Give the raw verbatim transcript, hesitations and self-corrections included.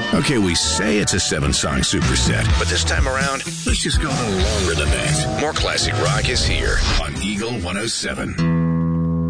Okay, we say it's a seven-song superset, but this time around, let's just go a little longer than that. More classic rock is here on Eagle one oh seven.